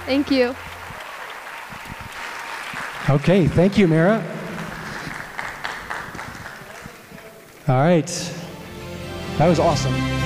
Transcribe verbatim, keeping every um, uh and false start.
Thank you. Okay, thank you, Mira. All right. That was awesome.